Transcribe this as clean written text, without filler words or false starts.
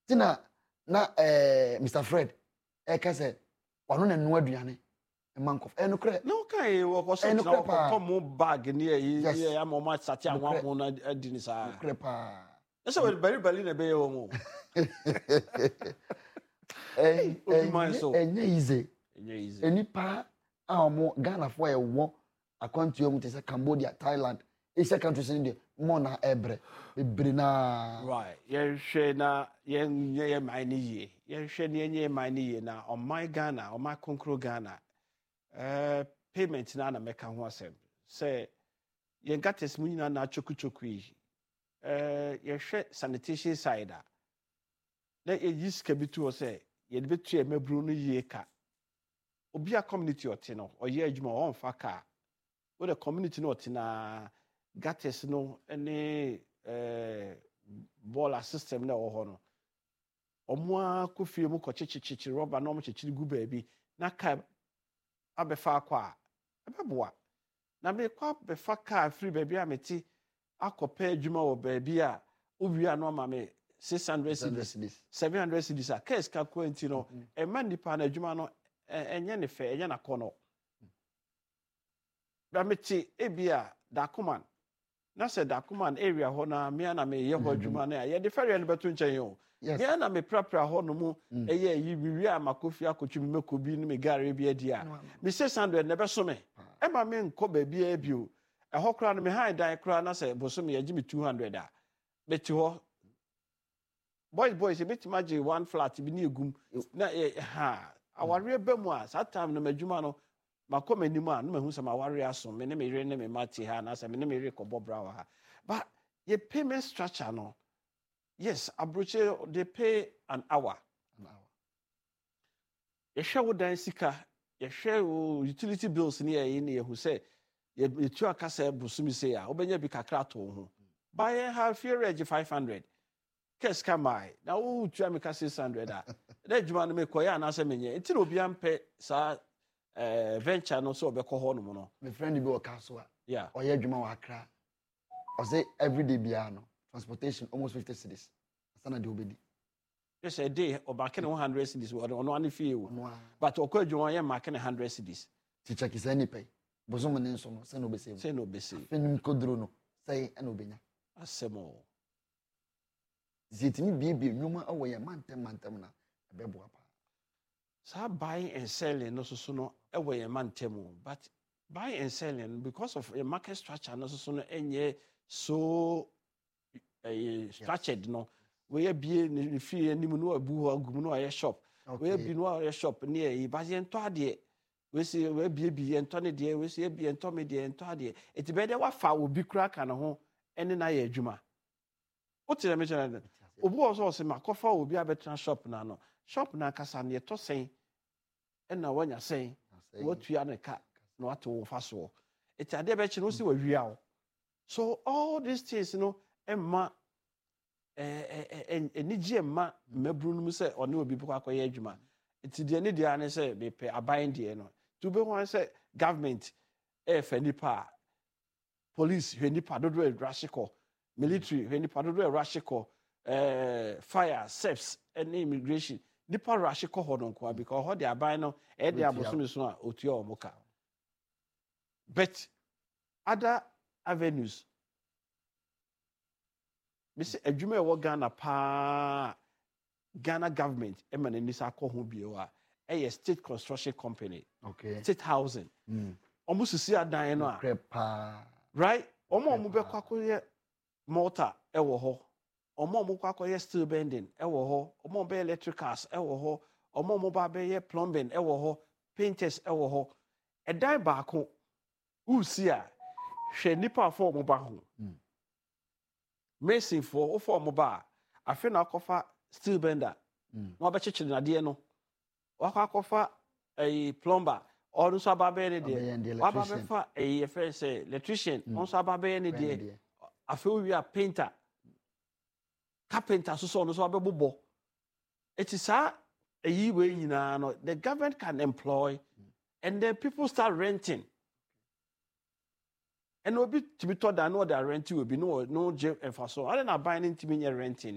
tina na Mr. Fred eka say wano na no aduane mankof no kre no kai wo ko so tina ko tomo bag ni e ya mo ma sate anwa mo na adi ni sa no kre pa ese we bari na be ye wo mo enye easy enipa a mo Ghana for e wo akwantuo mu te se Cambodia, Thailand, Asia countries in there mo na ebre na right ye hwe na ye man ni ye hwe ni ye man ni ye na o my Ghana o my konkro Ghana payment na meka ho asem say ye gates mu nyina na choku yi ye hwe sanitation side a na ye yiska bitu o say ye de betu e mabru no ye ka obi a community ote no oye adwuma on fa ka wo the community no ote na gates no any boiler system na wo ho no omo akofie mu ko chichichi rubber na omo chichiri gu baabi na ka abefa akwa abeboa na me kwa befa ka free baabi a meti akopa adwuma wo baabi a owi ano ma me 600 cedis 700 cedis a case ka kwenti no e man nipa na adwuma no enye ne fe enye na kono ba meti ebia dakuman na se dakuman area ho na me na me ye ho adwuma na ye de fere no beto nchen yo me na me prapra ho no mu eye yi wiwi amakofi akotwi me mekobi no me gare bi adi a me 600 na be so me e ma me nko ba bi a bi o e ho kra no me han dan kra na se boso me ye gi me 200 a beti ho boys e beti maji one flat bi na egum na ha aware ba mu a that time no madwuma no makoma nim a no mahu sama aware aso me ne me re ne me mate ha na se me ne me re kobo bra ha but your payment structure no yes abroche they pay an hour ye hwe wo dan sika ye hwe wo utility bills ne ye ne ye hu se ye tu aka se busumi se a obenya bi kakra to ho buy half fear rege 500 kes kamai na wo tu ameka 600 a na adwuma no me koya na se menye enti no bia mpe sa venture no so obekọ ho no no my friend bi o kaso a yeah oye adwuma wa Accra o say everyday bia no transportation almost 50 cedis asana de obedi yes a day o back in 100 cedis ono ani fie wo but okọ adwuma ye mark in 100 cedis ti check is any pay bozo mo ne nso no se no bese fenim kodro no say na obenya asemo zitimi bibie nyuma awo ye mantem na ebeboa pa sa buying and selling no so no ewe ye mantemu but buying and selling because of a market structure no so no enye so structured no we bie ne fie anim no abu ho agum no aye shop we bi no aye shop ne e ba ye nto ade we see we bie nto ne de we see bie nto me de nto ade eti be de wa fa obi kura ka ne ho ene na ye adwuma o tire me chana obu o so makofa obi abetra shop na no shop na kasa ne to sen na wanya sen wotua ne ka na wato wo faso eti ade be chi no si wawia wo so all these things no emma eniji emma mabru no se one obi poko akoye adwuma eti de ne dia ne se be pe aban de no to be one say government nipa police nipa dodo rashiko military nipa dodo rashiko fire SEPS and immigration nipa rashiko ho no kwa because ho de aban no e de abosomi so a otua omoka but other avenues Mr. Adwuma e wo Ghana pa Ghana government e man ni sa ko ho bio a e state construction company state housing almost see adan no a right omo be kwakoye mortar e wo ho omo kwakoye steel bending e wo ho omo be electricals e wo ho omo ba be plumbing e wo ho painters e wo ho e dan ba ko usi a hwe nipa fo mo ba ho mason for ofo mo ba afi na akofa steel bender no ba chechire na de no akofa plumber or so ababe ne de ababe fa first electrician also ababe ne de afi wi a painter carpenter so no so abebobo it is a we nyina no the government can employ and then people start renting and obi to be told that no that renting will be no je enfaso I don't buy anything renting